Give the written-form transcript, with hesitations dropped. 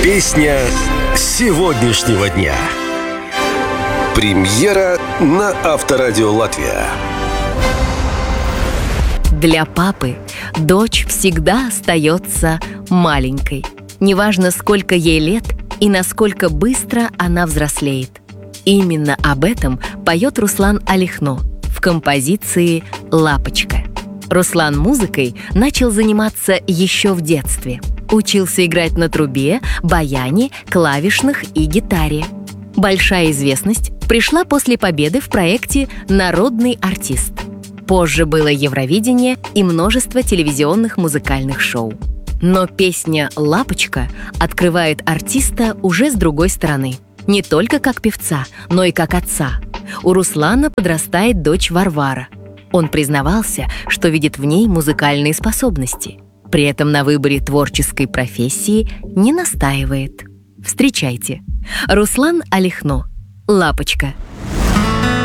Песня сегодняшнего дня. Премьера на Авторадио Латвия. Для папы дочь всегда остается маленькой. Неважно, сколько ей лет и насколько быстро она взрослеет. Именно об этом поет Руслан Алихно в композиции «Лапочка». Руслан музыкой начал заниматься еще в детстве. Учился играть на трубе, баяне, клавишных и гитаре. Большая известность пришла после победы в проекте «Народный артист». Позже было Евровидение и множество телевизионных музыкальных шоу. Но песня «Лапочка» открывает артиста уже с другой стороны. Не только как певца, но и как отца. У Руслана подрастает дочь Варвара. Он признавался, что видит в ней музыкальные способности. При этом на выборе творческой профессии не настаивает. Встречайте. Руслан Алихно. «Лапочка».